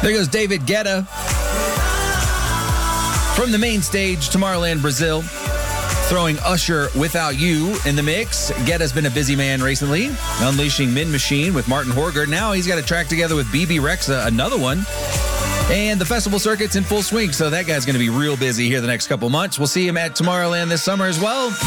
There goes David Guetta from the main stage, Tomorrowland, Brazil. Throwing Usher Without You in the mix. Guetta's been a busy man recently, unleashing Min Machine with Martin Horger. Now he's got a track together with BB Rexa, another one. And the festival circuit's in full swing, so that guy's going to be real busy here the next couple months. We'll see him at Tomorrowland this summer as well.